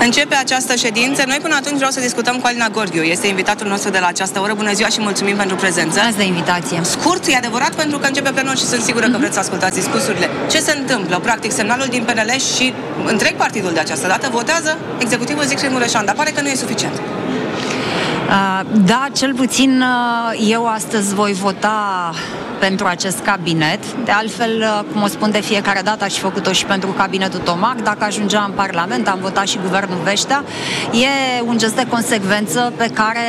Începe această ședință. Noi până atunci vreau să discutăm cu Alina Gorghiu. Este invitatul nostru de la această oră. Bună ziua și mulțumim pentru prezență. Mulțumesc de invitație. Scurt, e adevărat, pentru că începe plenul și sunt sigură că vreți să ascultați discursurile. Ce se întâmplă? Practic, semnalul din PNL și întreg partidul de această dată votează executivul Siegfried Mureșan, dar pare că nu e suficient. Da, cel puțin eu astăzi voi vota pentru acest cabinet. De altfel, cum o spun de fiecare dată, aș fi făcut-o și pentru cabinetul Tomac. Dacă ajungea în Parlament, am votat și guvernul Veștea. E un gest de consecvență pe care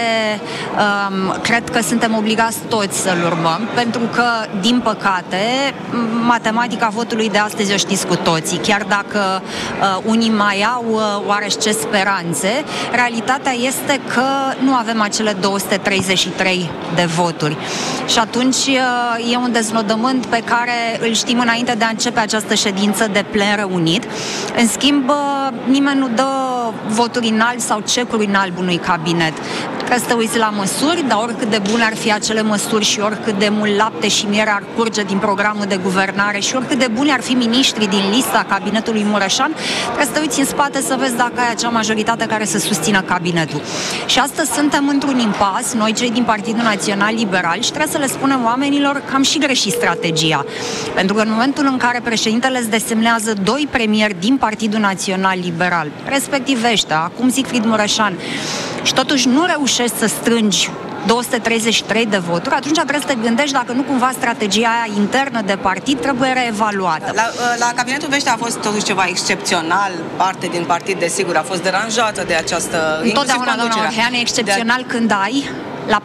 cred că suntem obligați toți să-l urmăm, pentru că, din păcate, matematica votului de astăzi o știți cu toții. Chiar dacă unii mai au oarește speranțe, realitatea este că nu avem acele 233 de voturi. Și atunci e un deznodământ pe care îl știm înainte de a începe această ședință de plen reunit. În schimb, nimeni nu dă voturi în alb sau cecuri în alb unui cabinet. Trebuie să te uiți la măsuri, dar oricât de bune ar fi acele măsuri și oricât de mult lapte și miere ar curge din programul de guvernare și oricât de buni ar fi miniștrii din lista cabinetului Mureșan, trebuie să te uiți în spate să vezi dacă ai acea majoritate care să susțină cabinetul. Și astăzi suntem într-un impas, noi cei din Partidul Național Liberal, și trebuie să le spunem oamenilor că am și greșit strategia. Pentru că în momentul în care președintele îți desemnează doi premieri din Partidul Național Liberal, respectiv Veștea, acum Siegfried Mureșan, și totuși nu reușești să strângi 233 de voturi, atunci trebuie să te gândești dacă nu cumva strategia aia internă de partid trebuie reevaluată. La cabinetul Veștea a fost totuși ceva excepțional, parte din partid, desigur, a fost deranjată de această... Întotdeauna, doamna Orhean, e excepțional când ai la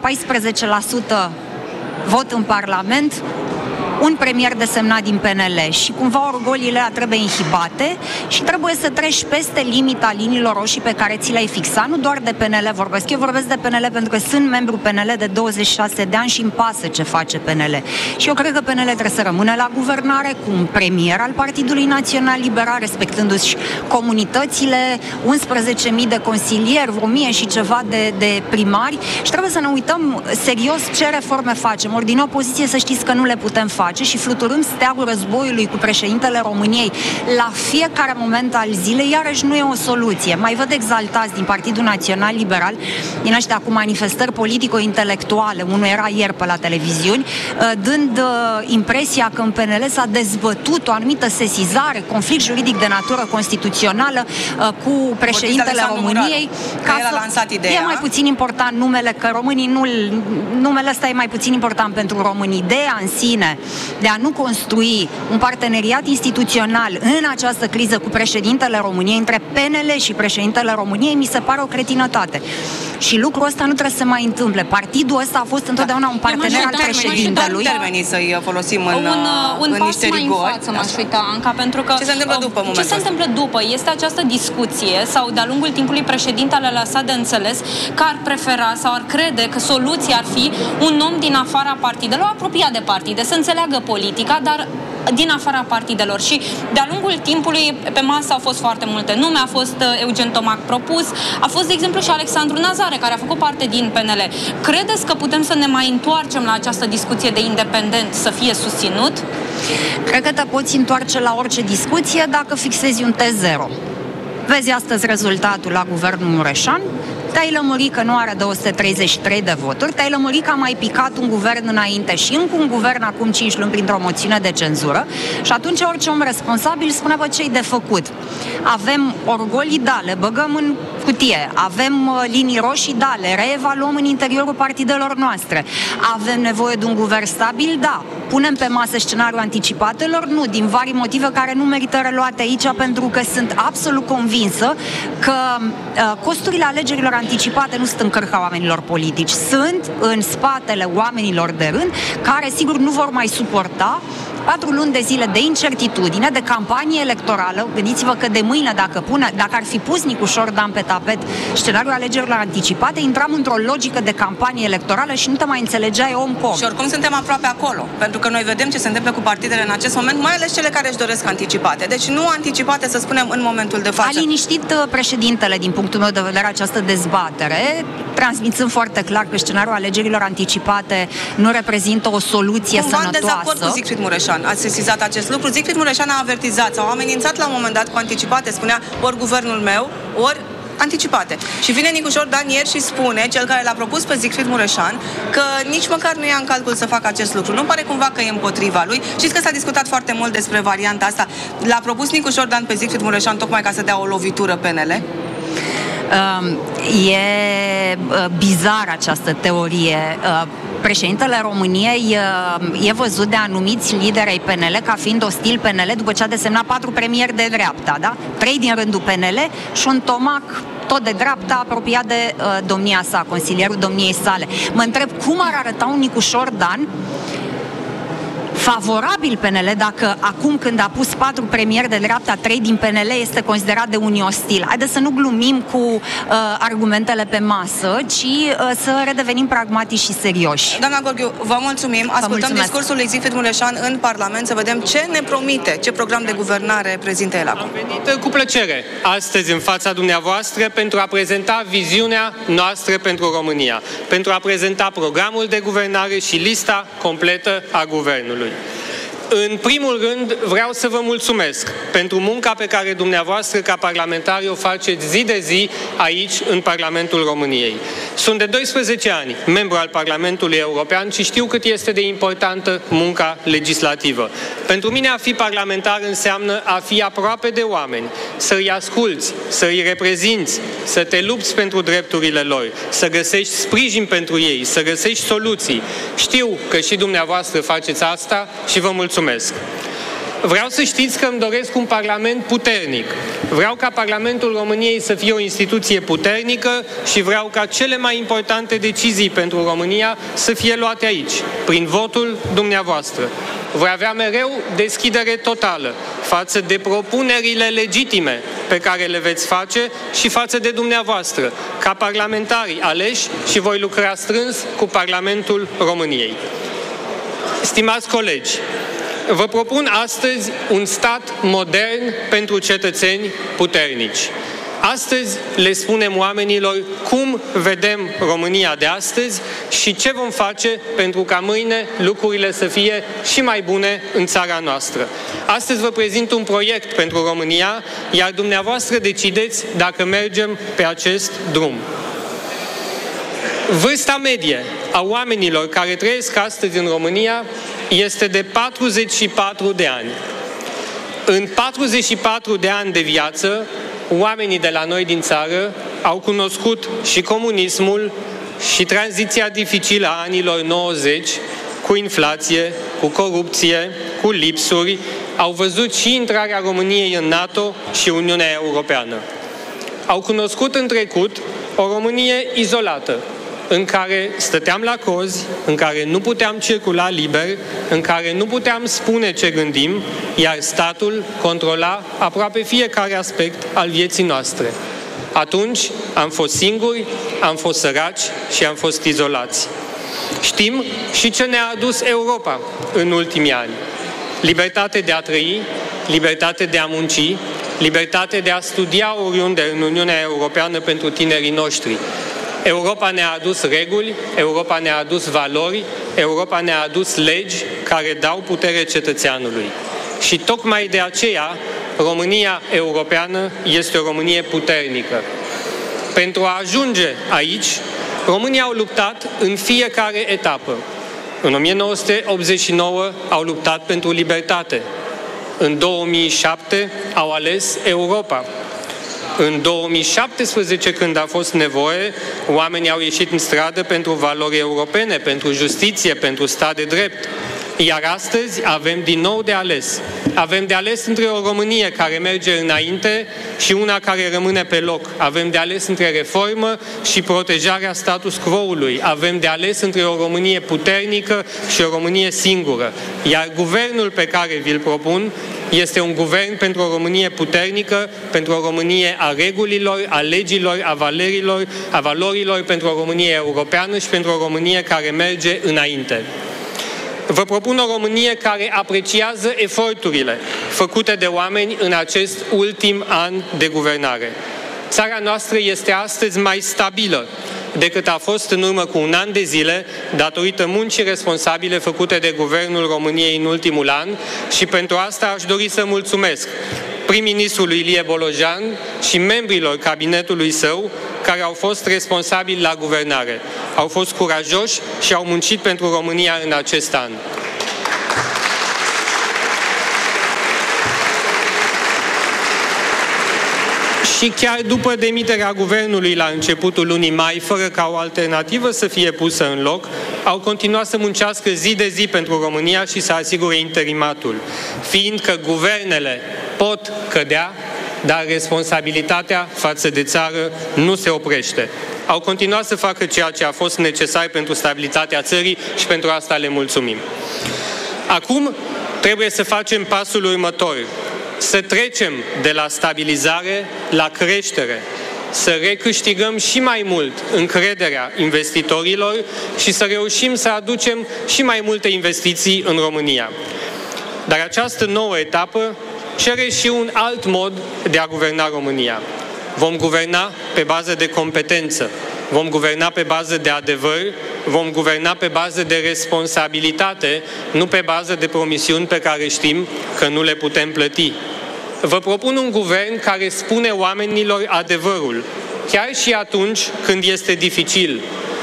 14% vot în Parlament un premier desemnat din PNL și cumva orgoliile trebuie inhibate și trebuie să treci peste limita liniilor roșii pe care ți le-ai fixat, nu doar de PNL vorbesc. Eu vorbesc de PNL pentru că sunt membru PNL de 26 de ani și îmi pasă ce face PNL. Și eu cred că PNL trebuie să rămână la guvernare cu un premier al Partidului Național Liberal, respectându-și comunitățile, 11.000 de consilieri, 1.000 și ceva de primari și trebuie să ne uităm serios ce reforme facem. Ori din opoziție să știți că nu le putem face și fluturând steagul războiului cu președintele României la fiecare moment al zilei, iarăși nu e o soluție. Mai văd exaltați din Partidul Național Liberal, din ăștia cu manifestări politico-intelectuale, unul era ieri pe la televiziuni, dând impresia că în PNL s-a dezbătut o anumită sesizare, conflict juridic de natură constituțională cu președintele României. E mai puțin important numele, că numele ăsta e mai puțin important pentru români. Ideea în sine de a nu construi un parteneriat instituțional în această criză cu președintele României, între PNL și președintele României, mi se pare o cretinătate. Și lucrul ăsta nu trebuie să mai întâmple. Partidul ăsta a fost întotdeauna un partener al președintelui. Termenii să-i folosim un în niște rigori. Pas mai în față m-aș uita, Anca, pentru că ce se întâmplă după momentul Ce se întâmplă după? Este această discuție sau de-a lungul timpului președintele a lăsat de înțeles că ar prefera sau ar crede că soluția ar fi un om din afara partidelor, apropiat de partide, să înțeleagă politica, dar din afara partidelor. Și de-a lungul timpului pe masă au fost foarte multe nume, a fost Eugen Tomac propus, a fost, de exemplu, și Alexandru Nazare, care a făcut parte din PNL. Credeți că putem să ne mai întoarcem la această discuție de independent să fie susținut? Cred că te poți întoarce la orice discuție dacă fixezi un T0. Vezi astăzi rezultatul la guvernul Mureșan, te-ai lămurit că nu are 233 de voturi, te-ai lămurit că a mai picat un guvern înainte și încă un guvern acum 5 luni printr-o moțiune de cenzură și atunci orice om responsabil spune, bă, ce-i de făcut? Avem orgolii, da, le băgăm în cutie, avem linii roșii, da, le reevaluăm în interiorul partidelor noastre, avem nevoie de un guvern stabil, da, punem pe masă scenariul anticipatelor, nu, din vari motive care nu merită reluate aici, pentru că sunt absolut convinsă că costurile alegerilor anticipate nu sunt în cărca oamenilor politici, sunt în spatele oamenilor de rând, care sigur nu vor mai suporta 4 luni de zile de incertitudine, de campanie electorală. Gândiți-vă că de mâine, dacă ar fi pus Nicușor Dan pe tapet scenariul alegerilor anticipate, intram într-o logică de campanie electorală și nu te mai înțelegeai om cu om. Și oricum suntem aproape acolo, pentru că noi vedem ce se întâmplă cu partidele în acest moment, mai ales cele care își doresc anticipate. Deci nu anticipate, să spunem, în momentul de față. A liniștit președintele, din punctul meu de vedere, această dezbatere, transmițând foarte clar că scenariul alegerilor anticipate nu reprezintă o soluție sănătoasă. Cumva în dezacord cu Siegfried Mureșan. Ați sesizat acest lucru? Siegfried Mureșan a avertizat sau a amenințat la un moment dat cu anticipate, spunea ori guvernul meu, ori anticipate. Și vine Nicu Șordan ieri și spune, cel care l-a propus pe Siegfried Mureșan, că nici măcar nu ia în calcul să facă acest lucru. Nu pare cumva că e împotriva lui? Știți că s-a discutat foarte mult despre varianta asta. L-a propus Nicu Șordan pe Siegfried Mureșan tocmai ca să dea o lovitură PNL? E bizară această teorie. Președintele României e văzut de anumiți lideri ai PNL ca fiind ostil PNL după ce a desemnat 4 premieri de dreapta, da? 3 din rândul PNL și un tomac tot de dreapta, apropiat de domnia sa, consilierul domniei sale. Mă întreb cum ar arăta un Nicu Șordan favorabil PNL dacă acum când a pus 4 premieri de dreapta, 3 din PNL este considerat de unii ostil. Haideți să nu glumim cu argumentele pe masă, ci să redevenim pragmatici și serioși. Doamna Gorghiu, vă mulțumim. Ascultăm discursul lui Siegfried Mureșan în Parlament să vedem ce ne promite, ce program de guvernare prezintă el acum. Am venit cu plăcere astăzi în fața dumneavoastră pentru a prezenta viziunea noastră pentru România, pentru a prezenta programul de guvernare și lista completă a guvernului. În primul rând, vreau să vă mulțumesc pentru munca pe care dumneavoastră, ca parlamentari, o faceți zi de zi aici, în Parlamentul României. Sunt de 12 ani membru al Parlamentului European și știu cât este de importantă munca legislativă. Pentru mine, a fi parlamentar înseamnă a fi aproape de oameni, să îi asculți, să îi reprezinți, să te lupți pentru drepturile lor, să găsești sprijin pentru ei, să găsești soluții. Știu că și dumneavoastră faceți asta și vă mulțumesc. Vreau să știți că îmi doresc un Parlament puternic. Vreau ca Parlamentul României să fie o instituție puternică și vreau ca cele mai importante decizii pentru România să fie luate aici, prin votul dumneavoastră. Voi avea mereu deschidere totală față de propunerile legitime pe care le veți face și față de dumneavoastră, ca parlamentari aleși, și voi lucra strâns cu Parlamentul României. Stimați colegi, vă propun astăzi un stat modern pentru cetățeni puternici. Astăzi le spunem oamenilor cum vedem România de astăzi și ce vom face pentru ca mâine lucrurile să fie și mai bune în țara noastră. Astăzi vă prezint un proiect pentru România, iar dumneavoastră decideți dacă mergem pe acest drum. Vârsta medie a oamenilor care trăiesc astăzi în România este de 44 de ani. În 44 de ani de viață, oamenii de la noi din țară au cunoscut și comunismul și tranziția dificilă a anilor 90, cu inflație, cu corupție, cu lipsuri, au văzut și intrarea României în NATO și Uniunea Europeană. Au cunoscut în trecut o Românie izolată, în care stăteam la cozi, în care nu puteam circula liber, în care nu puteam spune ce gândim, iar statul controla aproape fiecare aspect al vieții noastre. Atunci am fost singuri, am fost săraci și am fost izolați. Știm și ce ne-a adus Europa în ultimii ani. Libertate de a trăi, libertate de a munci, libertate de a studia oriunde în Uniunea Europeană pentru tinerii noștri. Europa ne-a adus reguli, Europa ne-a adus valori, Europa ne-a adus legi care dau putere cetățeanului. Și tocmai de aceea România europeană este o Românie puternică. Pentru a ajunge aici, românii au luptat în fiecare etapă. În 1989 au luptat pentru libertate. În 2007 au ales Europa. În 2017, când a fost nevoie, oamenii au ieșit în stradă pentru valori europene, pentru justiție, pentru stat de drept. Iar astăzi avem din nou de ales. Avem de ales între o Românie care merge înainte și una care rămâne pe loc. Avem de ales între reformă și protejarea status quo-ului. Avem de ales între o Românie puternică și o Românie singură. Iar guvernul pe care vi-l propun este un guvern pentru o Românie puternică, pentru o Românie a regulilor, a legilor, a valorilor, pentru o Românie europeană și pentru o Românie care merge înainte. Vă propun o Românie care apreciază eforturile făcute de oameni în acest ultim an de guvernare. Țara noastră este astăzi mai stabilă decât a fost în urmă cu un an de zile, datorită muncii responsabile făcute de Guvernul României în ultimul an, și pentru asta aș dori să mulțumesc prim-ministrului Ilie Bolojan și membrilor cabinetului său care au fost responsabili la guvernare. Au fost curajoși și au muncit pentru România în acest an. Și chiar după demiterea guvernului la începutul lunii mai, fără ca o alternativă să fie pusă în loc, au continuat să muncească zi de zi pentru România și să asigure interimatul, fiindcă guvernele pot cădea, dar responsabilitatea față de țară nu se oprește. Au continuat să facă ceea ce a fost necesar pentru stabilitatea țării și pentru asta le mulțumim. Acum trebuie să facem pasul următor. Să trecem de la stabilizare la creștere, să recâștigăm și mai mult încrederea investitorilor și să reușim să aducem și mai multe investiții în România. Dar această nouă etapă cere și un alt mod de a guverna România. Vom guverna pe bază de competență, vom guverna pe bază de adevăr, vom guverna pe bază de responsabilitate, nu pe bază de promisiuni pe care știm că nu le putem plăti. Vă propun un guvern care spune oamenilor adevărul, chiar și atunci când este dificil.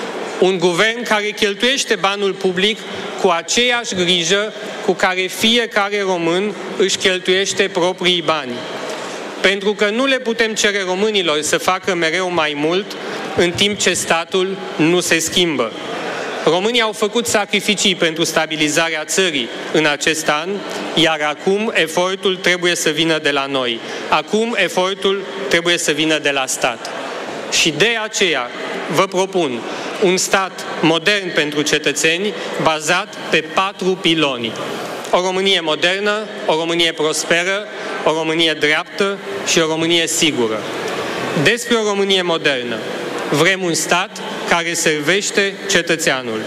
Un guvern care cheltuiește banul public cu aceeași grijă cu care fiecare român își cheltuiește proprii bani. Pentru că nu le putem cere românilor să facă mereu mai mult, în timp ce statul nu se schimbă. Românii au făcut sacrificii pentru stabilizarea țării în acest an, iar acum efortul trebuie să vină de la noi. Acum efortul trebuie să vină de la stat. Și de aceea vă propun un stat modern pentru cetățeni, bazat pe 4 piloni. O Românie modernă, o Românie prosperă, o Românie dreaptă și o Românie sigură. Despre o Românie modernă. Vrem un stat care servește cetățeanul.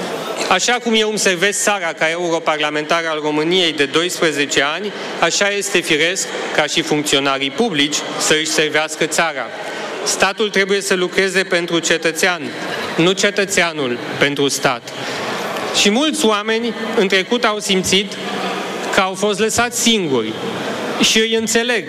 Așa cum eu îmi servesc țara ca europarlamentar al României de 12 ani, așa este firesc ca și funcționarii publici să își servească țara. Statul trebuie să lucreze pentru cetățean, nu cetățeanul pentru stat. Și mulți oameni în trecut au simțit că au fost lăsați singuri și îi înțeleg.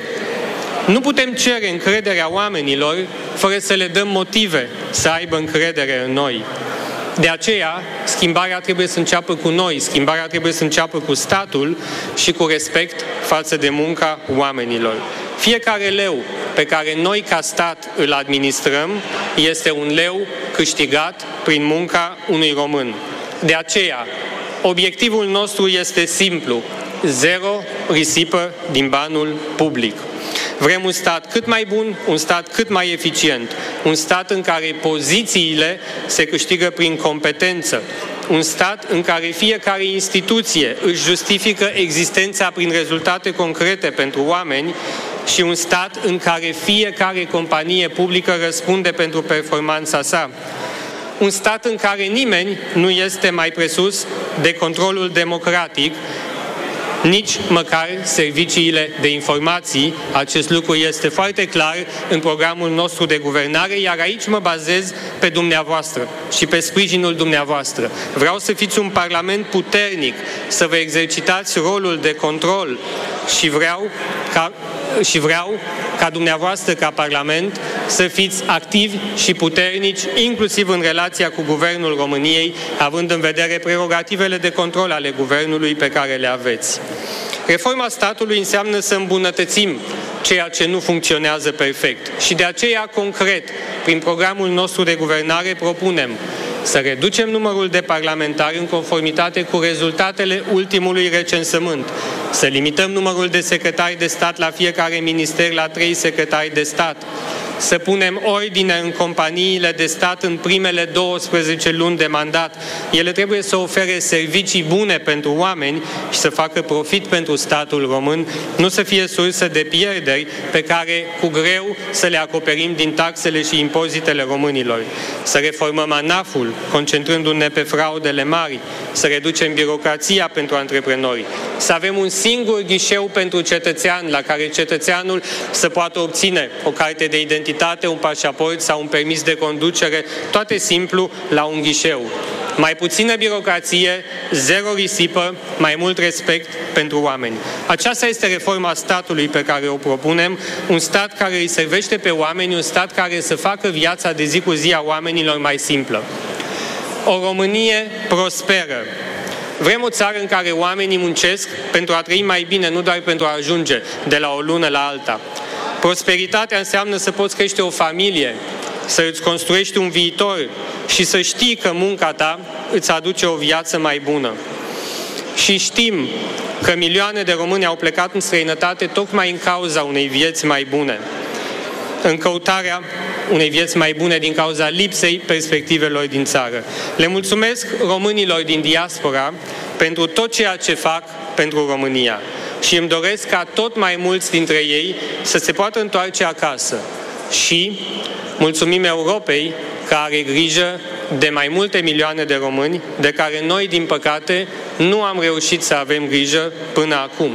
Nu putem cere încrederea oamenilor fără să le dăm motive să aibă încredere în noi. De aceea, schimbarea trebuie să înceapă cu noi, schimbarea trebuie să înceapă cu statul și cu respect față de munca oamenilor. Fiecare leu pe care noi ca stat îl administrăm este un leu câștigat prin munca unui român. De aceea, obiectivul nostru este simplu: zero risipă din banul public. Vrem un stat cât mai bun, un stat cât mai eficient, un stat în care pozițiile se câștigă prin competență, un stat în care fiecare instituție își justifică existența prin rezultate concrete pentru oameni și un stat în care fiecare companie publică răspunde pentru performanța sa. Un stat în care nimeni nu este mai presus de controlul democratic, nici măcar serviciile de informații. Acest lucru este foarte clar în programul nostru de guvernare, iar aici mă bazez pe dumneavoastră și pe sprijinul dumneavoastră. Vreau să fiți un parlament puternic, să vă exercitați rolul de control și vreau ca dumneavoastră, ca Parlament, să fiți activi și puternici, inclusiv în relația cu Guvernul României, având în vedere prerogativele de control ale Guvernului pe care le aveți. Reforma statului înseamnă să îmbunătățim ceea ce nu funcționează perfect și de aceea, concret, prin programul nostru de guvernare, propunem să reducem numărul de parlamentari în conformitate cu rezultatele ultimului recensământ, să limităm numărul de secretari de stat la fiecare minister la 3 secretari de stat, să punem ordine în companiile de stat în primele 12 luni de mandat. Ele trebuie să ofere servicii bune pentru oameni și să facă profit pentru statul român, nu să fie sursă de pierderi pe care cu greu să le acoperim din taxele și impozitele românilor. Să reformăm ANAF-ul, concentrându-ne pe fraudele mari, să reducem birocrația pentru antreprenori, să avem un singur ghișeu pentru cetățean, la care cetățeanul să poată obține o carte de identitate, un pașaport sau un permis de conducere, toate simplu, la un ghișeu. Mai puțină birocrație, zero risipă, mai mult respect pentru oameni. Aceasta este reforma statului pe care o propunem, un stat care îi servește pe oameni, un stat care să facă viața de zi cu zi a oamenilor mai simplă. O Românie prosperă. Vrem o țară în care oamenii muncesc pentru a trăi mai bine, nu doar pentru a ajunge de la o lună la alta. Prosperitatea înseamnă să poți crește o familie, să îți construiești un viitor și să știi că munca ta îți aduce o viață mai bună. Și știm că milioane de români au plecat în străinătate tocmai în cauza unei vieți mai bune, în căutarea unei vieți mai bune din cauza lipsei perspectivelor din țară. Le mulțumesc românilor din diaspora pentru tot ceea ce fac pentru România și îmi doresc ca tot mai mulți dintre ei să se poată întoarce acasă. Și mulțumim Europei că are grijă de mai multe milioane de români de care noi, din păcate, nu am reușit să avem grijă până acum.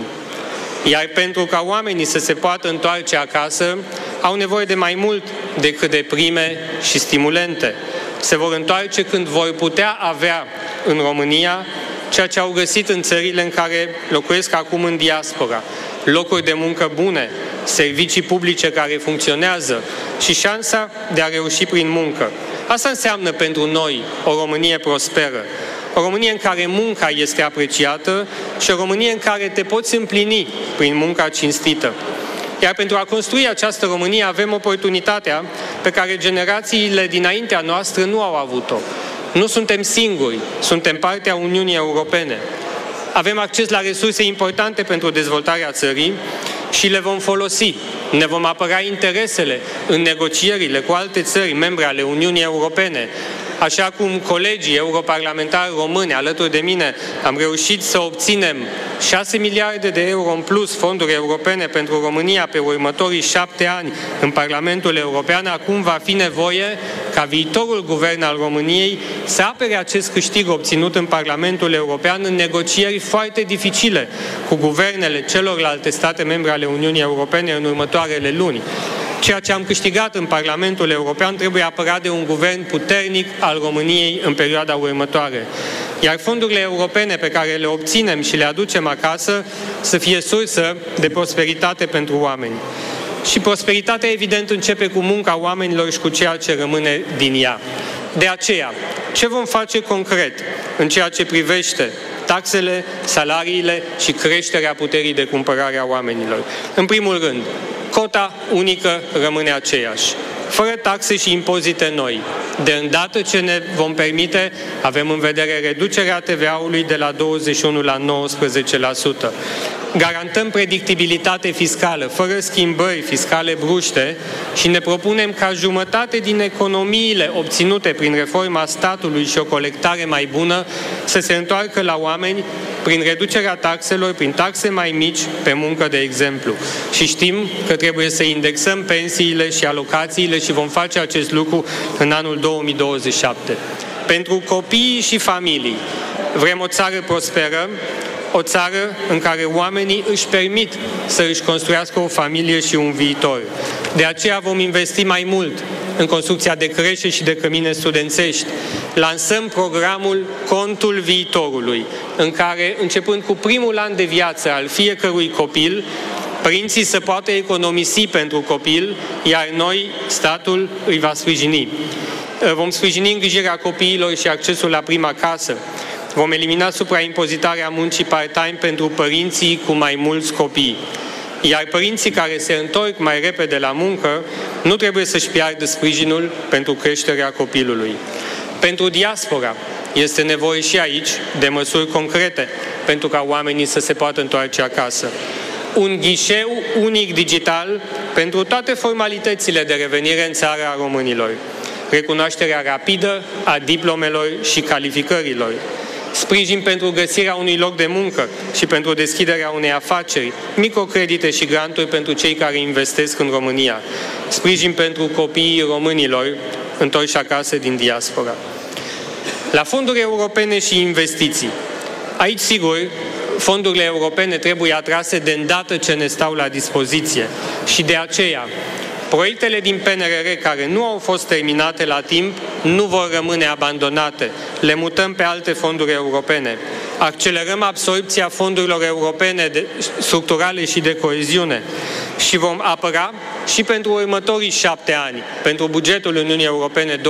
Iar pentru ca oamenii să se poată întoarce acasă, au nevoie de mai mult decât de prime și stimulente. Se vor întoarce când vor putea avea în România ceea ce au găsit în țările în care locuiesc acum în diaspora. Locuri de muncă bune, servicii publice care funcționează și șansa de a reuși prin muncă. Asta înseamnă pentru noi o Românie prosperă. O Românie în care munca este apreciată și o Românie în care te poți împlini prin munca cinstită. Iar pentru a construi această Românie avem oportunitatea pe care generațiile dinaintea noastră nu au avut-o. Nu suntem singuri, suntem partea Uniunii Europene. Avem acces la resurse importante pentru dezvoltarea țării și le vom folosi. Ne vom apăra interesele în negocierile cu alte țări membre ale Uniunii Europene. Așa cum colegii europarlamentari români alături de mine am reușit să obținem 6 miliarde de euro în plus fonduri europene pentru România pe următorii 7 ani în Parlamentul European, acum va fi nevoie ca viitorul guvern al României să apere acest câștig obținut în Parlamentul European în negocieri foarte dificile cu guvernele celorlalte state membre ale Uniunii Europene în următoarele luni. Ceea ce am câștigat în Parlamentul European trebuie apărat de un guvern puternic al României în perioada următoare. Iar fondurile europene pe care le obținem și le aducem acasă să fie sursă de prosperitate pentru oameni. Și prosperitatea, evident, începe cu munca oamenilor și cu ceea ce rămâne din ea. De aceea, ce vom face concret în ceea ce privește taxele, salariile și creșterea puterii de cumpărare a oamenilor? În primul rând, cota unică rămâne aceeași, fără taxe și impozite noi. De îndată ce ne vom permite, avem în vedere reducerea TVA-ului de la 21 la 19%. Garantăm predictibilitate fiscală, fără schimbări fiscale bruște și ne propunem ca jumătate din economiile obținute prin reforma statului și o colectare mai bună să se întoarcă la oameni prin reducerea taxelor, prin taxe mai mici pe muncă, de exemplu. Și știm că trebuie să indexăm pensiile și alocațiile și vom face acest lucru în anul 2027. Pentru copiii și familii vrem o țară prosperă, o țară în care oamenii își permit să își construiască o familie și un viitor. De aceea vom investi mai mult în construcția de creșe și de cămine studențești. Lansăm programul Contul Viitorului, în care, începând cu primul an de viață al fiecărui copil, părinții să poată economisi pentru copil, iar noi, statul, îi va sprijini. Vom sprijini îngrijirea copiilor și accesul la prima casă. Vom elimina supraimpozitarea muncii part-time pentru părinții cu mai mulți copii. Iar părinții care se întorc mai repede la muncă nu trebuie să-și piardă sprijinul pentru creșterea copilului. Pentru diaspora este nevoie și aici de măsuri concrete pentru ca oamenii să se poată întoarce acasă. Un ghișeu unic digital pentru toate formalitățile de revenire în țara a românilor. Recunoașterea rapidă a diplomelor și calificărilor. Sprijin pentru găsirea unui loc de muncă și pentru deschiderea unei afaceri, microcredite și granturi pentru cei care investesc în România. Sprijin pentru copiii românilor întorși acasă din diaspora. La fonduri europene și investiții. Aici, sigur, fondurile europene trebuie atrase de îndată ce ne stau la dispoziție și de aceea Proiectele din PNRR care nu au fost terminate la timp nu vor rămâne abandonate. Le mutăm pe alte fonduri europene. Accelerăm absorbția fondurilor europene structurale și de coeziune și vom apăra și pentru următorii 7 ani, pentru bugetul Uniunii Europene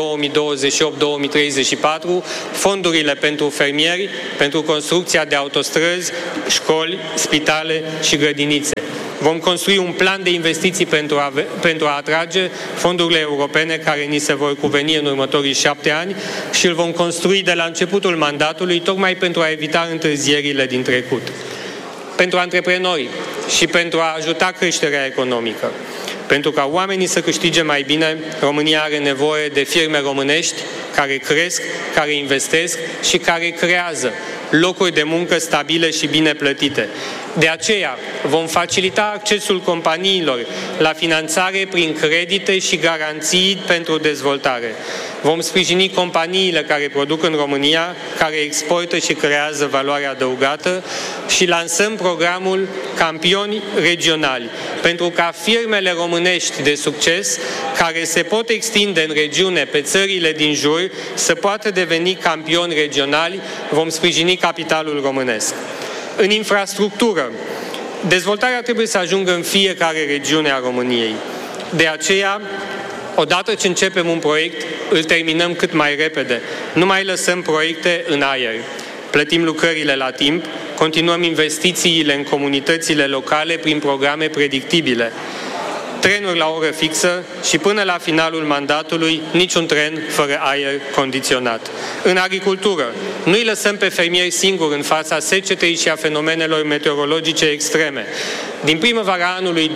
2028-2034, fondurile pentru fermieri, pentru construcția de autostrăzi, școli, spitale și grădinițe. Vom construi un plan de investiții pentru a atrage fondurile europene care ni se vor cuveni în următorii 7 ani și îl vom construi de la începutul mandatului, tocmai pentru a evita întârzierile din trecut. Pentru antreprenori și pentru a ajuta creșterea economică. Pentru ca oamenii să câștige mai bine, România are nevoie de firme românești care cresc, care investesc și care creează locuri de muncă stabile și bine plătite. De aceea vom facilita accesul companiilor la finanțare prin credite și garanții pentru dezvoltare. Vom sprijini companiile care produc în România, care exportă și creează valoare adăugată și lansăm programul Campioni Regionali, pentru ca firmele românești de succes, care se pot extinde în regiune pe țările din jur, să poată deveni campioni regionali. Vom sprijini capitalul românesc. În infrastructură, dezvoltarea trebuie să ajungă în fiecare regiune a României. De aceea, odată ce începem un proiect, îl terminăm cât mai repede. Nu mai lăsăm proiecte în aer. Plătim lucrările la timp, continuăm investițiile în comunitățile locale prin programe predictibile. Trenuri la oră fixă și până la finalul mandatului niciun tren fără aer condiționat. În agricultură, nu îi lăsăm pe fermieri singuri în fața secetei și a fenomenelor meteorologice extreme. Din primăvara anului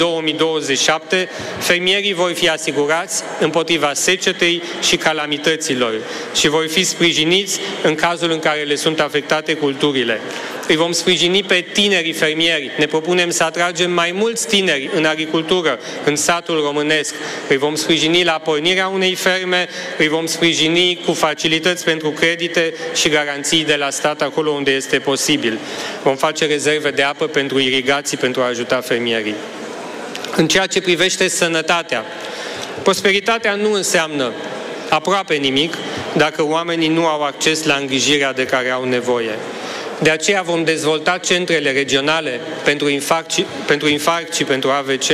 2027, fermierii vor fi asigurați împotriva secetei și calamităților și vor fi sprijiniți în cazul în care le sunt afectate culturile. Îi vom sprijini pe tinerii fermieri. Ne propunem să atragem mai mulți tineri în agricultură, în satul românesc. Îi vom sprijini la pornirea unei ferme, îi vom sprijini cu facilități pentru credite și garanții de la stat acolo unde este posibil. Vom face rezerve de apă pentru irigații pentru a ajuta fermierii. În ceea ce privește sănătatea, prosperitatea nu înseamnă aproape nimic dacă oamenii nu au acces la îngrijirea de care au nevoie. De aceea vom dezvolta centrele regionale pentru infarct și pentru AVC,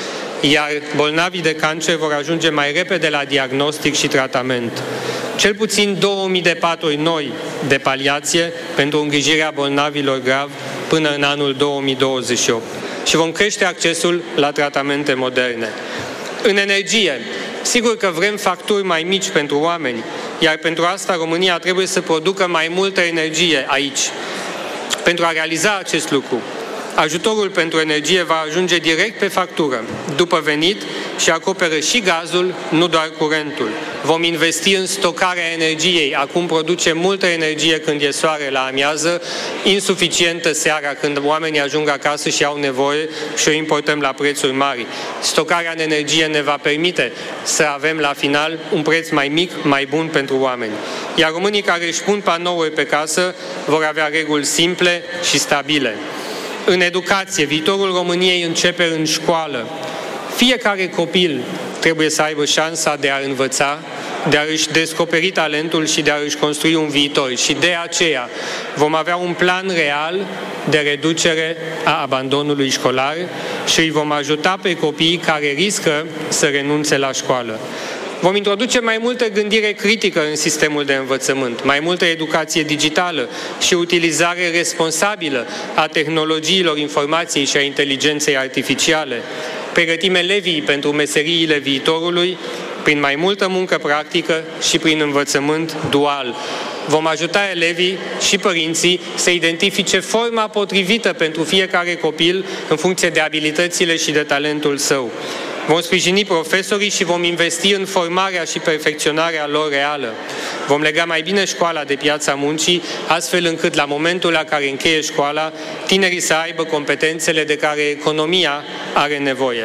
iar bolnavii de cancer vor ajunge mai repede la diagnostic și tratament. Cel puțin 2000 de paturi noi de paliație pentru îngrijirea bolnavilor grav până în anul 2028 și vom crește accesul la tratamente moderne. În energie, sigur că vrem facturi mai mici pentru oameni, iar pentru asta România trebuie să producă mai multă energie aici. Pentru a realiza acest lucru, ajutorul pentru energie va ajunge direct pe factură, după venit, și acoperă și gazul, nu doar curentul. Vom investi în stocarea energiei. Acum producem multă energie când e soare la amiază, insuficientă seara când oamenii ajung acasă și au nevoie și o importăm la prețuri mari. Stocarea în energie ne va permite să avem la final un preț mai mic, mai bun pentru oameni. Iar românii care își pun panouri pe casă vor avea reguli simple și stabile. În educație, viitorul României începe în școală. Fiecare copil trebuie să aibă șansa de a învăța, de a își descoperi talentul și de a își construi un viitor. Și de aceea vom avea un plan real de reducere a abandonului școlar și îi vom ajuta pe copiii care riscă să renunțe la școală. Vom introduce mai multă gândire critică în sistemul de învățământ, mai multă educație digitală și utilizare responsabilă a tehnologiilor informației și a inteligenței artificiale. Pregătim elevii pentru meseriile viitorului prin mai multă muncă practică și prin învățământ dual. Vom ajuta elevii și părinții să identifice forma potrivită pentru fiecare copil în funcție de abilitățile și de talentul său. Vom sprijini profesorii și vom investi în formarea și perfecționarea lor reală. Vom lega mai bine școala de piața muncii, astfel încât la momentul la care încheie școala, tinerii să aibă competențele de care economia are nevoie.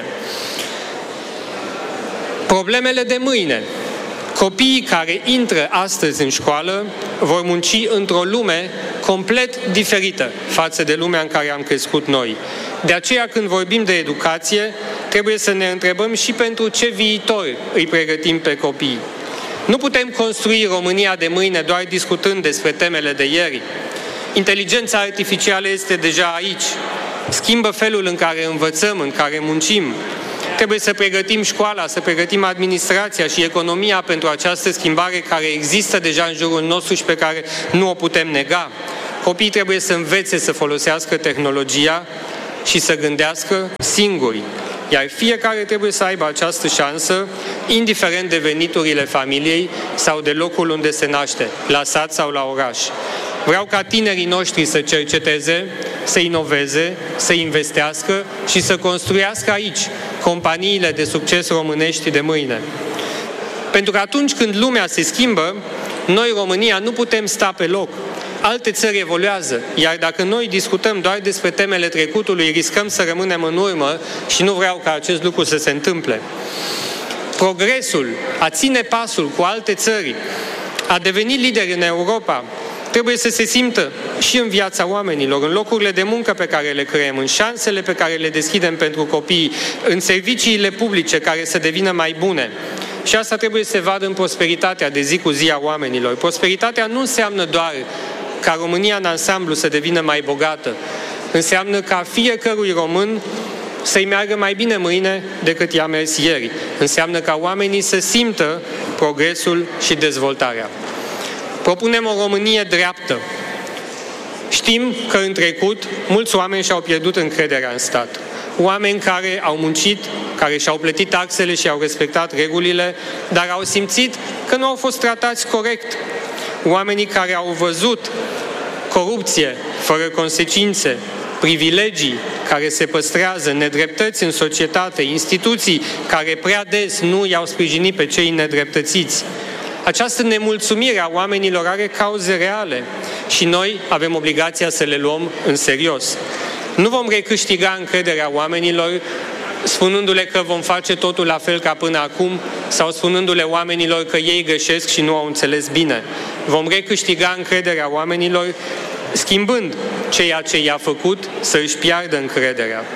Problemele de mâine. Copiii care intră astăzi în școală vor munci într-o lume complet diferită față de lumea în care am crescut noi. De aceea, când vorbim de educație, trebuie să ne întrebăm și pentru ce viitor îi pregătim pe copii. Nu putem construi România de mâine doar discutând despre temele de ieri. Inteligența artificială este deja aici. Schimbă felul în care învățăm, în care muncim. Trebuie să pregătim școala, să pregătim administrația și economia pentru această schimbare care există deja în jurul nostru și pe care nu o putem nega. Copiii trebuie să învețe să folosească tehnologia și să gândească singuri. Iar fiecare trebuie să aibă această șansă, indiferent de veniturile familiei sau de locul unde se naște, la sat sau la oraș. Vreau ca tinerii noștri să cerceteze, să inoveze, să investească și să construiască aici companiile de succes românești de mâine. Pentru că atunci când lumea se schimbă, noi, România, nu putem sta pe loc. Alte țări evoluează, iar dacă noi discutăm doar despre temele trecutului, riscăm să rămânem în urmă și nu vreau ca acest lucru să se întâmple. Progresul, a ține pasul cu alte țări, a deveni lideri în Europa, trebuie să se simtă și în viața oamenilor, în locurile de muncă pe care le creăm, în șansele pe care le deschidem pentru copii, în serviciile publice care să devină mai bune. Și asta trebuie să se vadă în prosperitatea de zi cu zi a oamenilor. Prosperitatea nu înseamnă doar ca România în ansamblu să devină mai bogată. Înseamnă ca fiecărui român să-i meargă mai bine mâine decât i-a mers ieri. Înseamnă ca oamenii să simtă progresul și dezvoltarea. Propunem o Românie dreaptă. Știm că în trecut mulți oameni și-au pierdut încrederea în stat. Oameni care au muncit, care și-au plătit taxele și au respectat regulile, dar au simțit că nu au fost tratați corect. Oamenii care au văzut corupție fără consecințe, privilegii care se păstrează, nedreptăți în societate, instituții care prea des nu i-au sprijinit pe cei nedreptățiți. Această nemulțumire a oamenilor are cauze reale și noi avem obligația să le luăm în serios. Nu vom recâștiga încrederea oamenilor spunându-le că vom face totul la fel ca până acum sau spunându-le oamenilor că ei greșesc și nu au înțeles bine. Vom recâștiga încrederea oamenilor schimbând ceea ce i-a făcut să își piardă încrederea.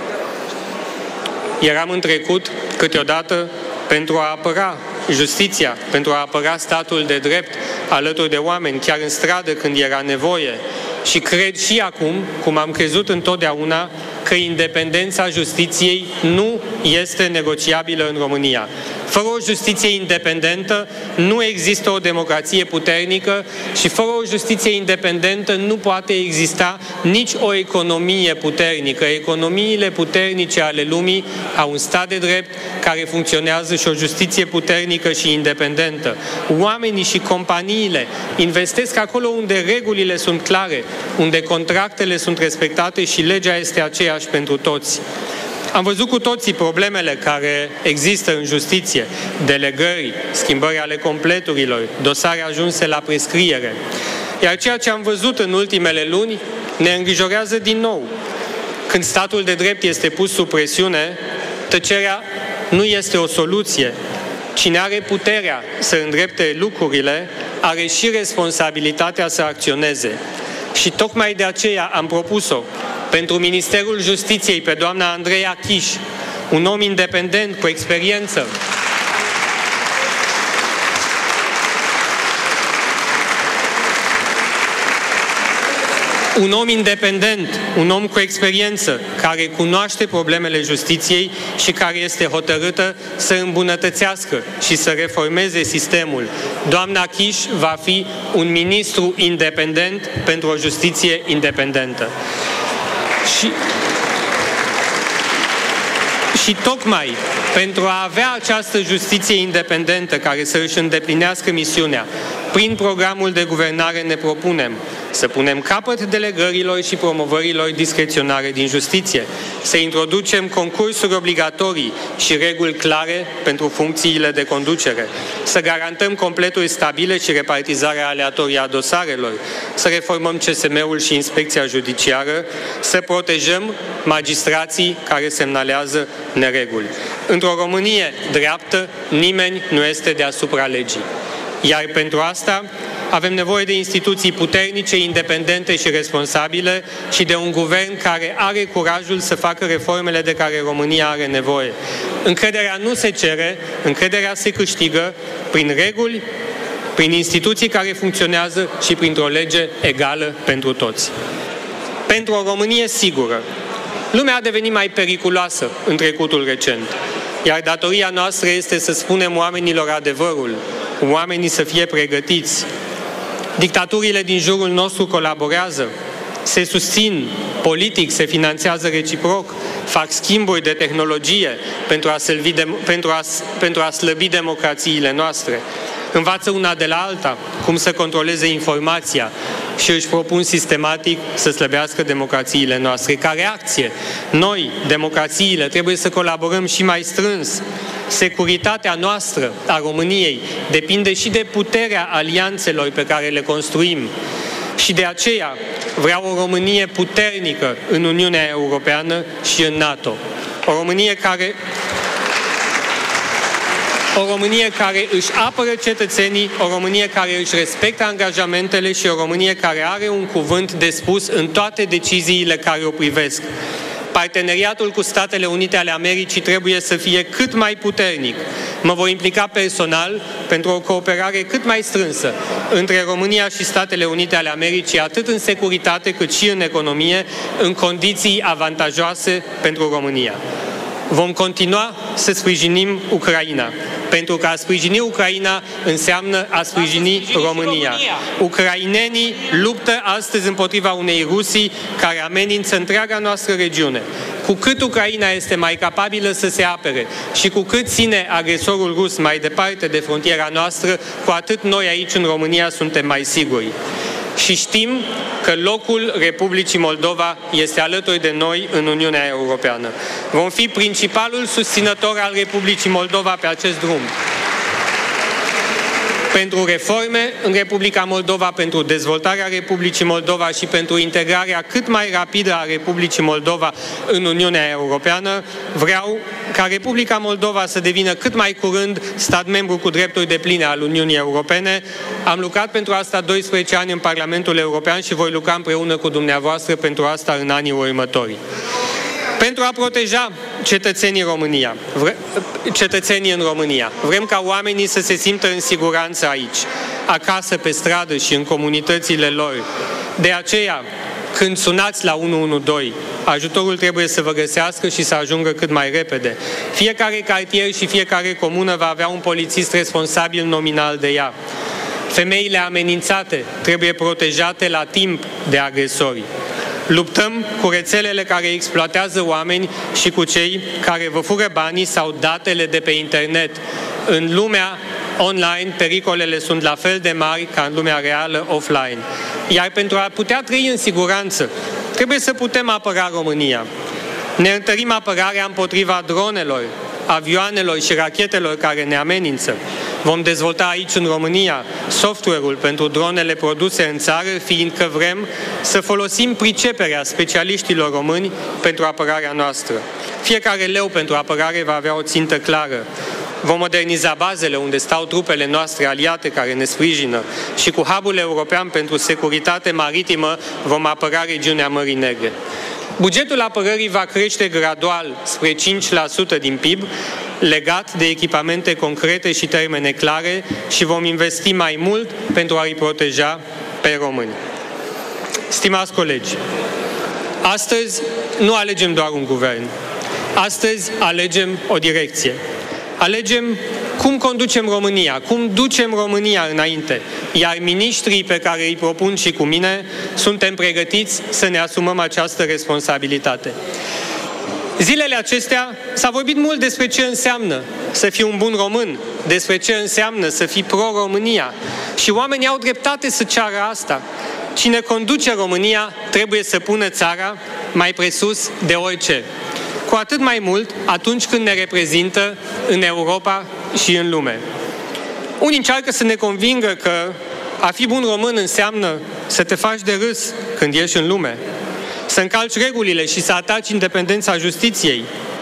Eram în trecut câteodată pentru a apăra justiția, pentru a apăra statul de drept alături de oameni, chiar în stradă când era nevoie. Și cred și acum, cum am crezut întotdeauna, că independența justiției nu este negociabilă în România. Fără o justiție independentă nu există o democrație puternică și fără o justiție independentă nu poate exista nici o economie puternică. Economiile puternice ale lumii au un stat de drept care funcționează și o justiție puternică și independentă. Oamenii și companiile investesc acolo unde regulile sunt clare, unde contractele sunt respectate și legea este aceeași pentru toți. Am văzut cu toții problemele care există în justiție, delegări, schimbări ale completurilor, dosare ajunse la prescriere. Iar ceea ce am văzut în ultimele luni ne îngrijorează din nou. Când statul de drept este pus sub presiune, tăcerea nu este o soluție. Cine are puterea să îndrepte lucrurile, are și responsabilitatea să acționeze. Și tocmai de aceea am propus-o pentru Ministerul Justiției pe doamna Andreea Chiș, un om independent cu experiență. Un om independent, un om cu experiență, care cunoaște problemele justiției și care este hotărâtă să îmbunătățească și să reformeze sistemul. Doamna Chiș va fi un ministru independent pentru o justiție independentă. Și tocmai pentru a avea această justiție independentă care să își îndeplinească misiunea, prin programul de guvernare ne propunem să punem capăt delegărilor și promovărilor discreționare din justiție, să introducem concursuri obligatorii și reguli clare pentru funcțiile de conducere, să garantăm completuri stabile și repartizarea aleatorie a dosarelor, să reformăm CSM-ul și inspecția judiciară, să protejăm magistrații care semnalează nereguli. Într-o Românie dreaptă, nimeni nu este deasupra legii. Iar pentru asta avem nevoie de instituții puternice, independente și responsabile și de un guvern care are curajul să facă reformele de care România are nevoie. Încrederea nu se cere, încrederea se câștigă prin reguli, prin instituții care funcționează și printr-o lege egală pentru toți. Pentru o Românie sigură. Lumea a devenit mai periculoasă în trecutul recent, iar datoria noastră este să spunem oamenilor adevărul, oamenii să fie pregătiți. Dictaturile din jurul nostru colaborează, se susțin politic, se finanțează reciproc, fac schimburi de tehnologie pentru a slăbi democrațiile noastre. Învață una de la alta cum să controleze informația și își propun sistematic să slăbească democrațiile noastre. Ca reacție, noi, democrațiile, trebuie să colaborăm și mai strâns. Securitatea noastră, a României, depinde și de puterea alianțelor pe care le construim. Și de aceea vreau o Românie puternică în Uniunea Europeană și în NATO. O Românie care își apără cetățenii, o Românie care își respectă angajamentele și o Românie care are un cuvânt de spus în toate deciziile care o privesc. Parteneriatul cu Statele Unite ale Americii trebuie să fie cât mai puternic. Mă voi implica personal pentru o cooperare cât mai strânsă între România și Statele Unite ale Americii, atât în securitate cât și în economie, în condiții avantajoase pentru România. Vom continua să sprijinim Ucraina, pentru că a sprijini Ucraina înseamnă a sprijini România. Ucrainenii luptă astăzi împotriva unei Rusii care amenință întreaga noastră regiune. Cu cât Ucraina este mai capabilă să se apere și cu cât ține agresorul rus mai departe de frontiera noastră, cu atât noi aici în România suntem mai siguri. Și știm că locul Republicii Moldova este alături de noi în Uniunea Europeană. Vom fi principalul susținător al Republicii Moldova pe acest drum. Pentru reforme în Republica Moldova, pentru dezvoltarea Republicii Moldova și pentru integrarea cât mai rapidă a Republicii Moldova în Uniunea Europeană, vreau ca Republica Moldova să devină cât mai curând stat membru cu drepturi depline al Uniunii Europene. Am lucrat pentru asta 12 ani în Parlamentul European și voi lucra împreună cu dumneavoastră pentru asta în anii următori. Pentru a proteja cetățenii în România, vrem ca oamenii să se simtă în siguranță aici, acasă, pe stradă și în comunitățile lor. De aceea, când sunați la 112, ajutorul trebuie să vă găsească și să ajungă cât mai repede. Fiecare cartier și fiecare comună va avea un polițist responsabil nominal de ea. Femeile amenințate trebuie protejate la timp de agresori. Luptăm cu rețelele care exploatează oameni și cu cei care vă fură banii sau datele de pe internet. În lumea online, pericolele sunt la fel de mari ca în lumea reală offline. Iar pentru a putea trăi în siguranță, trebuie să putem apăra România. Ne întărim apărarea împotriva dronelor, avioanelor și rachetelor care ne amenință. Vom dezvolta aici în România software-ul pentru dronele produse în țară, fiindcă vrem să folosim priceperea specialiștilor români pentru apărarea noastră. Fiecare leu pentru apărare va avea o țintă clară. Vom moderniza bazele unde stau trupele noastre aliate care ne sprijină și cu hub-ul european pentru securitate maritimă vom apăra regiunea Mării Negre. Bugetul apărării va crește gradual spre 5% din PIB, legat de echipamente concrete și termene clare și vom investi mai mult pentru a-i proteja pe români. Stimați colegi, astăzi nu alegem doar un guvern. Astăzi alegem o direcție. Alegem cum conducem România, cum ducem România înainte. Iar miniștrii pe care îi propun și cu mine suntem pregătiți să ne asumăm această responsabilitate. Zilele acestea s-a vorbit mult despre ce înseamnă să fii un bun român, despre ce înseamnă să fii pro-România. Și oamenii au dreptate să ceară asta. Cine conduce România trebuie să pună țara mai presus de orice. Cu atât mai mult atunci când ne reprezintă în Europa și în lume. Unii încearcă să ne convingă că a fi bun român înseamnă să te faci de râs când ieși în lume, să încalci regulile și să ataci independența justiției,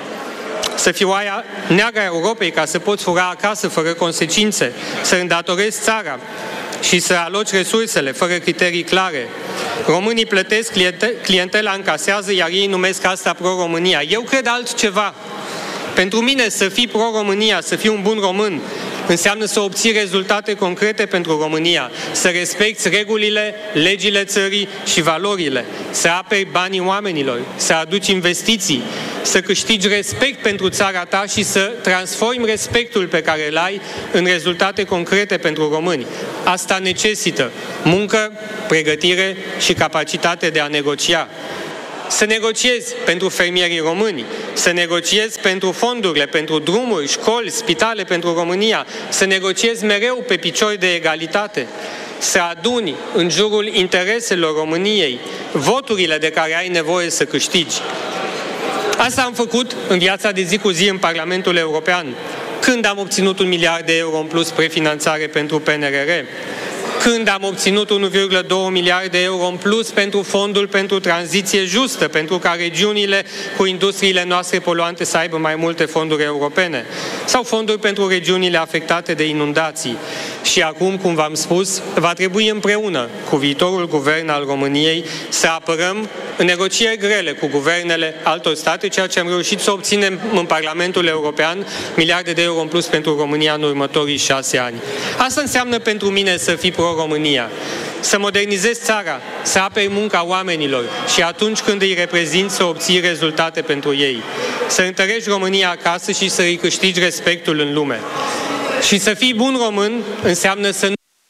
să fii oaia neagră a Europei ca să poți fura acasă fără consecințe, să îndatorezi țara și să aloci resursele fără criterii clare. Românii plătesc, clientela încasează, iar ei numesc asta pro-România. Eu cred altceva. Pentru mine, să fii pro-România, să fii un bun român, înseamnă să obții rezultate concrete pentru România, să respecti regulile, legile țării și valorile, să aperi banii oamenilor, să aduci investiții, să câștigi respect pentru țara ta și să transformi respectul pe care îl ai în rezultate concrete pentru români. Asta necesită muncă, pregătire și capacitate de a negocia. Să negociezi pentru fermierii români, să negociezi pentru fondurile, pentru drumuri, școli, spitale pentru România, să negociezi mereu pe picior de egalitate, să aduni în jurul intereselor României voturile de care ai nevoie să câștigi. Asta am făcut în viața de zi cu zi în Parlamentul European, când am obținut 1 miliard de euro în plus prefinanțare pentru PNRR, când am obținut 1,2 miliarde de euro în plus pentru fondul pentru tranziție justă, pentru ca regiunile cu industriile noastre poluante să aibă mai multe fonduri europene, sau fonduri pentru regiunile afectate de inundații. Și acum, cum v-am spus, va trebui împreună cu viitorul guvern al României să apărăm în negocieri grele cu guvernele altor state, ceea ce am reușit să obținem în Parlamentul European, miliarde de euro în plus pentru România în următorii 6 ani. Asta înseamnă pentru mine să fii pro-România, să modernizezi țara, să aperi munca oamenilor și atunci când îi reprezinți să obții rezultate pentru ei, să întărești România acasă și să îi câștigi respectul în lume. Și să fii bun român înseamnă să nu...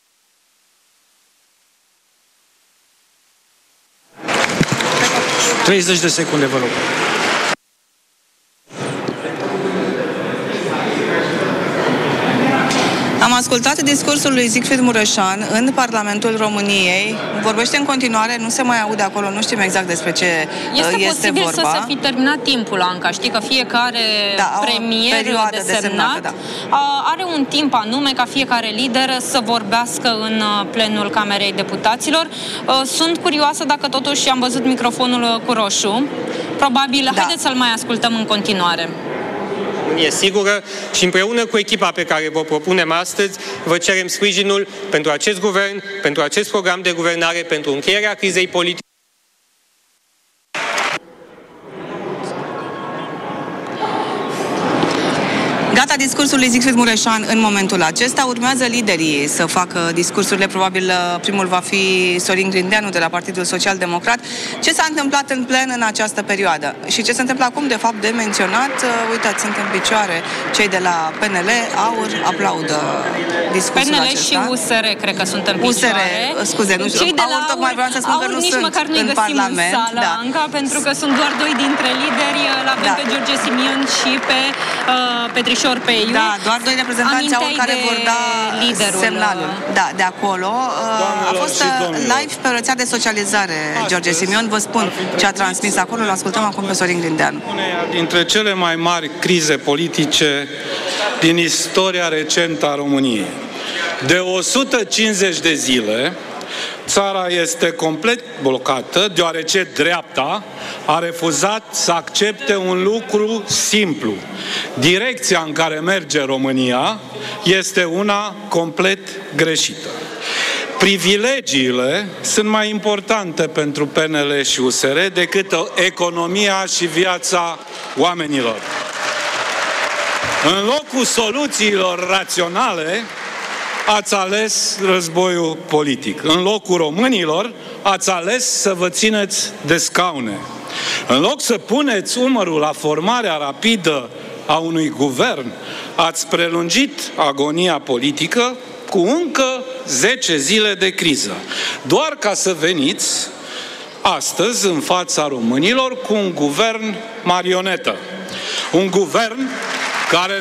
30 de secunde, vă rog. Am ascultat discursul lui Siegfried Mureșan în Parlamentul României. Vorbește în continuare, nu se mai aude acolo, nu știm exact despre ce este posibil vorba. să se fi terminat timpul, Anca. Știi că fiecare premier desemnat are un timp anume ca fiecare lider să vorbească în plenul Camerei Deputaților. Sunt curioasă dacă totuși am văzut microfonul cu roșu. Probabil, haideți să-l mai ascultăm în continuare. E sigură și împreună cu echipa pe care vă propunem astăzi, vă cerem sprijinul pentru acest guvern, pentru acest program de guvernare, pentru încheierea crizei politice. Gata discursul lui Siegfried Mureșan în momentul acesta. Urmează liderii să facă discursurile. Probabil primul va fi Sorin Grindeanu de la Partidul Social Democrat. Ce s-a întâmplat în plen în această perioadă? Și ce se întâmplă acum, de fapt, de menționat? Uitați, sunt în picioare cei de la PNL, AUR, aplaudă discursul PNL acesta. și USR, cred că sunt în picioare. USR, scuze, nu știu. Cei de la tocmai vreau să spun că nu nici sunt măcar nu-i în găsim Parlament. în sală, Anca, pentru că sunt doar 2 dintre lideri. L-avem pe George Simion și pe Petrișor Peiu. Da, doar 2 reprezentanți au care vor da semnalul. Da, de acolo. A fost live pe rețea de socializare, George Simion. Vă spun ce a transmis acolo. Îl ascultăm acum pe Sorin Grindeanu. Uneia dintre cele mai mari crize politice din istoria recentă a României. De 150 de zile, țara este complet blocată, deoarece dreapta a refuzat să accepte un lucru simplu. Direcția în care merge România este una complet greșită. Privilegiile sunt mai importante pentru PNL și USR decât economia și viața oamenilor. În locul soluțiilor raționale, ați ales războiul politic. În locul românilor, ați ales să vă țineți de scaune. În loc să puneți umărul la formarea rapidă a unui guvern, ați prelungit agonia politică cu încă 10 zile de criză. Doar ca să veniți astăzi în fața românilor cu un guvern marionetă. Un guvern care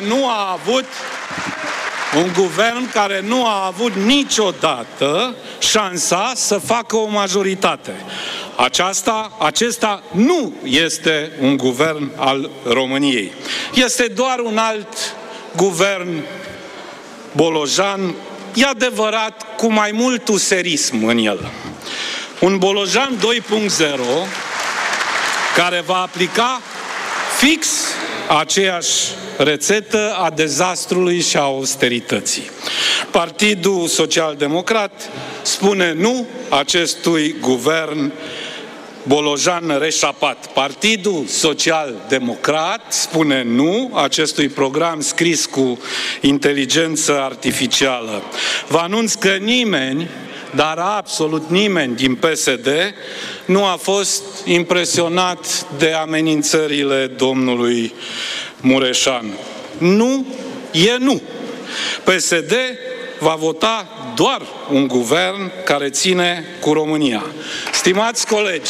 nu a avut niciodată șansa să facă o majoritate. Acesta nu este un guvern al României. Este doar un alt guvern bolojan, e adevărat, cu mai mult userism în el. Un Bolojan 2.0 care va aplica fix aceeași rețetă a dezastrului și a austerității. Partidul Social Democrat spune nu acestui guvern Bolojan reșapat. Partidul Social-Democrat spune nu acestui program scris cu inteligență artificială. Vă anunț că nimeni, dar absolut nimeni din PSD nu a fost impresionat de amenințările domnului Mureșan. Nu e nu. PSD va vota doar un guvern care ține cu România. Stimați colegi,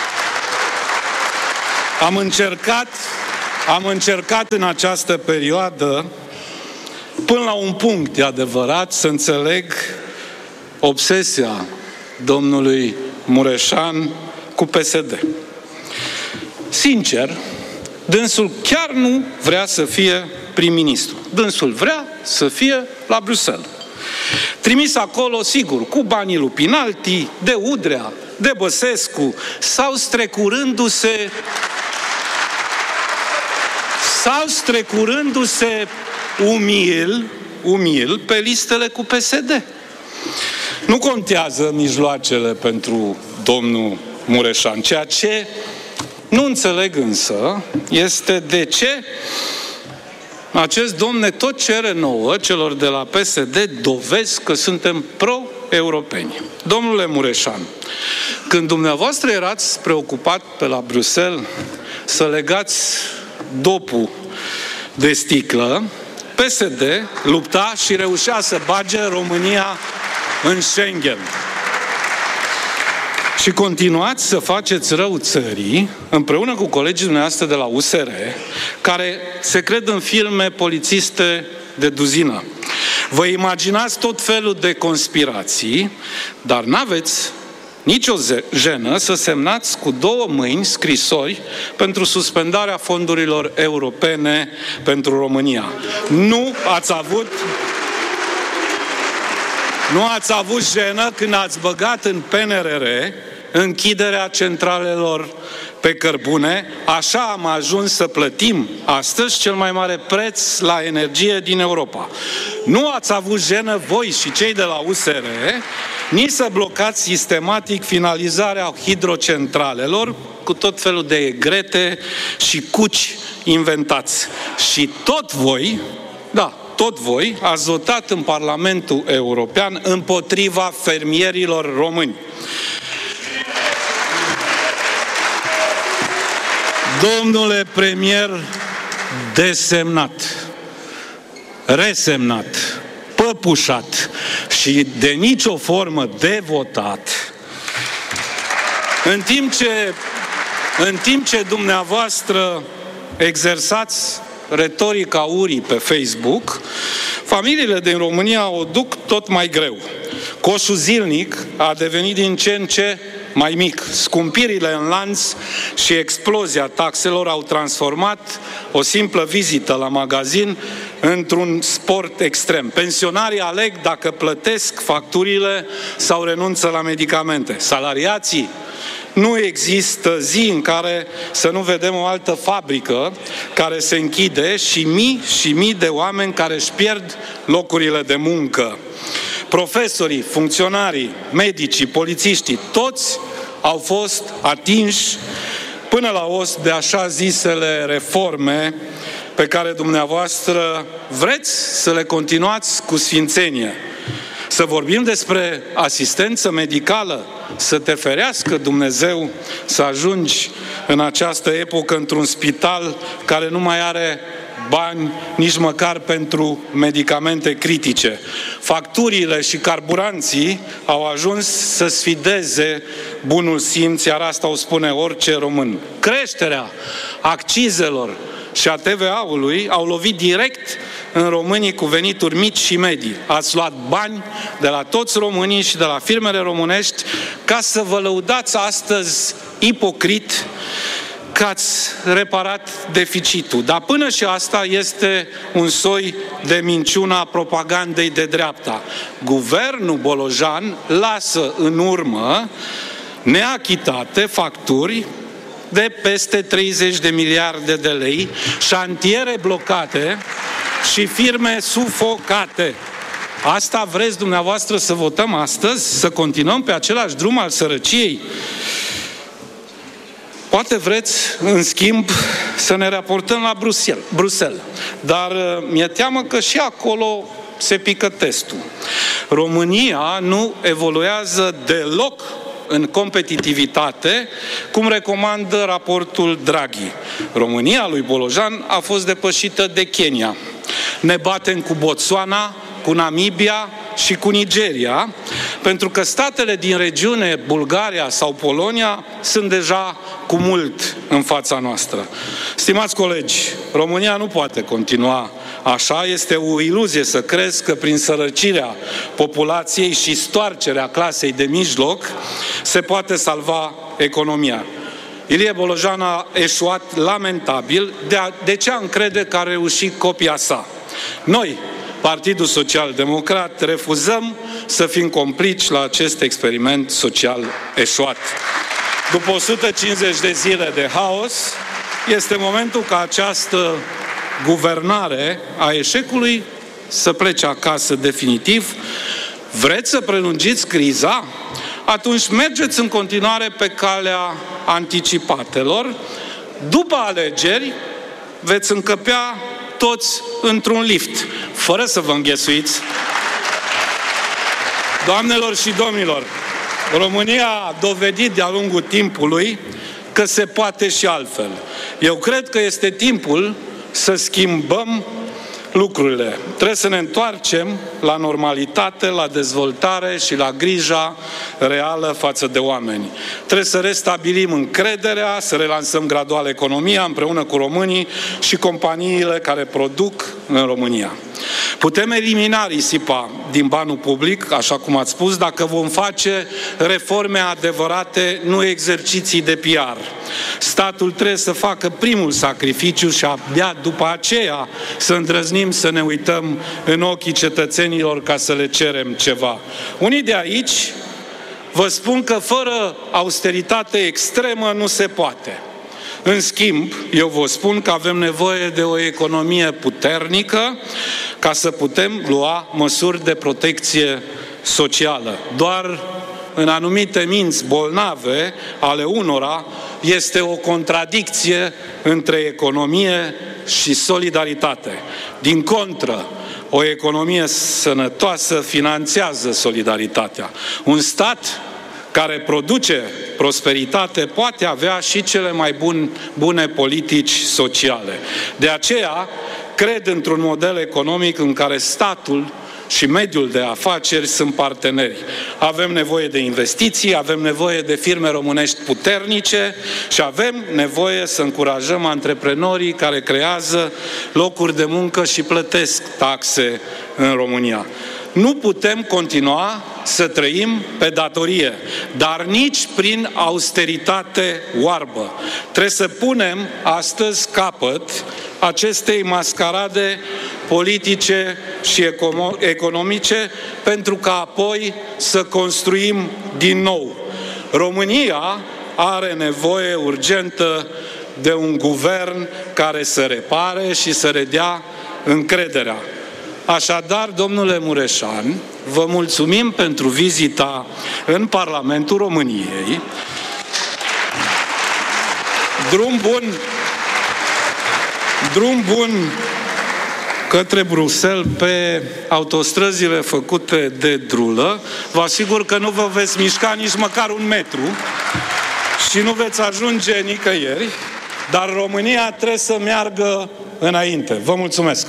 am încercat în această perioadă, până la un punct, e adevărat, să înțeleg obsesia domnului Mureșan cu PSD. Sincer, dânsul chiar nu vrea să fie prim-ministru. Dânsul vrea să fie la Bruxelles. Trimis acolo, sigur, cu banii lui Pinalti, de Udrea, de Băsescu, sau strecurându-se umil pe listele cu PSD. Nu contează mijloacele pentru domnul Mureșan. Ceea ce nu înțeleg însă este de ce acest domn ne tot cere nouă, celor de la PSD, dovezi că suntem pro-europeni. Domnule Mureșan, când dumneavoastră erați preocupat pe la Bruxelles să legați dopul de sticlă, PSD lupta și reușea să bage România în Schengen. Și continuați să faceți rău țării împreună cu colegii dumneavoastră de la USR, care se cred în filme polițiste de duzină. Vă imaginați tot felul de conspirații, dar n-aveți nicio jenă să semnați cu 2 mâini scrisori pentru suspendarea fondurilor europene pentru România. Nu ați avut jenă când ați băgat în PNRR închiderea centralelor pe cărbune. Așa am ajuns să plătim astăzi cel mai mare preț la energie din Europa. Nu ați avut jenă voi și cei de la USR nici să blocați sistematic finalizarea hidrocentralelor cu tot felul de egrete și cuci inventați. Și tot voi ați votat în Parlamentul European împotriva fermierilor români. Domnule premier desemnat, resemnat, păpușat și de nicio formă devotat, în timp ce dumneavoastră exersați retorica urii pe Facebook, familiile din România o duc tot mai greu. Coșul zilnic a devenit din ce în ce mai mic. Scumpirile în lanț și explozia taxelor au transformat o simplă vizită la magazin într-un sport extrem. Pensionarii aleg dacă plătesc facturile sau renunță la medicamente. Salariații, nu există zi în care să nu vedem o altă fabrică care se închide și mii de oameni care își pierd locurile de muncă. Profesorii, funcționarii, medicii, polițiștii, toți au fost atinși până la os de așa zisele reforme pe care dumneavoastră vreți să le continuați cu sfințenie. Să vorbim despre asistență medicală, să te ferească Dumnezeu să ajungi în această epocă într-un spital care nu mai are bani nici măcar pentru medicamente critice. Facturile și carburanții au ajuns să sfideze bunul simț, iar asta o spune orice român. Creșterea accizelor și a TVA-ului au lovit direct în românii cu venituri mici și medii. Ați luat bani de la toți românii și de la firmele românești ca să vă lăudați astăzi ipocrit că ați reparat deficitul. Dar până și asta este un soi de minciună a propagandei de dreapta. Guvernul Bolojan lasă în urmă neachitate facturi de peste 30 de miliarde de lei, șantiere blocate și firme sufocate. Asta vreți dumneavoastră să votăm astăzi? Să continuăm pe același drum al sărăciei? Poate vreți, în schimb, să ne raportăm la Bruxelles, dar mi-e teamă că și acolo se pică testul. România nu evoluează deloc în competitivitate, cum recomandă raportul Draghi. România lui Bolojan a fost depășită de Kenya. Ne batem cu Botswana, cu Namibia și cu Nigeria, pentru că statele din regiune, Bulgaria sau Polonia, sunt deja cu mult în fața noastră. Stimați colegi, România nu poate continua așa, este o iluzie să crezi că prin sărăcirea populației și stoarcerea clasei de mijloc se poate salva economia. Ilie Bolojan a eșuat lamentabil, de ce am crede că a reușit copia sa? Noi, Partidul Social Democrat, refuzăm să fim complici la acest experiment social eșuat. După 150 de zile de haos, este momentul ca această guvernare a eșecului să plece acasă definitiv. Vreți să prelungiți criza? Atunci mergeți în continuare pe calea anticipatelor. După alegeri veți încăpea toți într-un lift, fără să vă înghesuiți. Doamnelor și domnilor, România a dovedit de-a lungul timpului că se poate și altfel. Eu cred că este timpul să schimbăm lucrurile. Trebuie să ne întoarcem la normalitate, la dezvoltare și la grija reală față de oameni. Trebuie să restabilim încrederea, să relansăm gradual economia împreună cu românii și companiile care produc în România. Putem elimina risipa din banul public, așa cum ați spus, dacă vom face reforme adevărate, nu exerciții de PR. Statul trebuie să facă primul sacrificiu și abia după aceea să îndrăznim să ne uităm în ochii cetățenilor ca să le cerem ceva. Unii de aici vă spun că fără austeritate extremă nu se poate. În schimb, eu vă spun că avem nevoie de o economie puternică ca să putem lua măsuri de protecție socială. Doar în anumite minți bolnave ale unora este o contradicție între economie și solidaritate. Din contră, o economie sănătoasă finanțează solidaritatea. Un stat care produce prosperitate poate avea și cele mai bune politici sociale. De aceea, cred într-un model economic în care statul și mediul de afaceri sunt parteneri. Avem nevoie de investiții, avem nevoie de firme românești puternice și avem nevoie să încurajăm antreprenorii care creează locuri de muncă și plătesc taxe în România. Nu putem continua să trăim pe datorie, dar nici prin austeritate oarbă. Trebuie să punem astăzi capăt acestei mascarade politice și economice pentru ca apoi să construim din nou. România are nevoie urgentă de un guvern care să repare și să redea încrederea. Așadar, domnule Mureșan, vă mulțumim pentru vizita în Parlamentul României. Drum bun către Bruxelles pe autostrăzile făcute de drulă. Vă asigur că nu vă veți mișca nici măcar un metru și nu veți ajunge nicăieri, dar România trebuie să meargă înainte. Vă mulțumesc!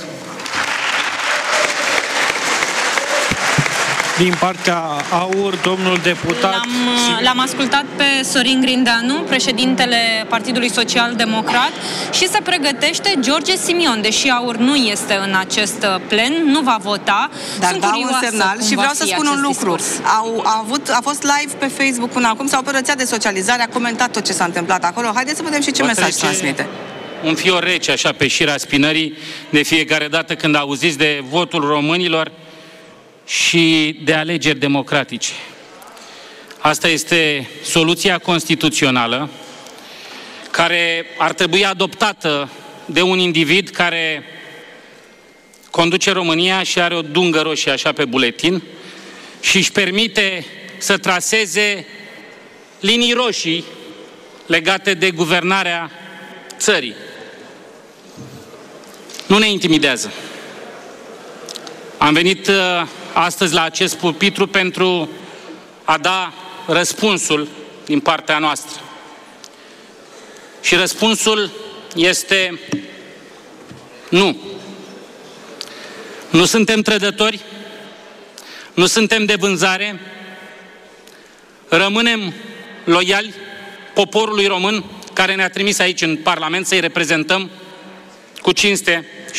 Din partea AUR, domnul deputat... L-am ascultat pe Sorin Grindeanu, președintele Partidului Social Democrat, și se pregătește George Simion, deși AUR nu este în acest plen, nu va vota. Dar Sunt dau curioasă un semnal și vreau să spun un lucru. A fost live pe Facebook până acum sau pe rețea de socializare, a comentat tot ce s-a întâmplat acolo. Haideți să vedem și ce mesaj transmite. Un fior rece așa pe șira spinării de fiecare dată când auziți de votul românilor și de alegeri democratice. Asta este soluția constituțională care ar trebui adoptată de un individ care conduce România și are o dungă roșie așa pe buletin și își permite să traseze linii roșii legate de guvernarea țării. Nu ne intimidează. Am venit astăzi la acest pulpitru pentru a da răspunsul din partea noastră. Și răspunsul este nu. Nu suntem trădători, nu suntem de vânzare, rămânem loiali poporului român care ne-a trimis aici în Parlament să-i reprezentăm cu cinste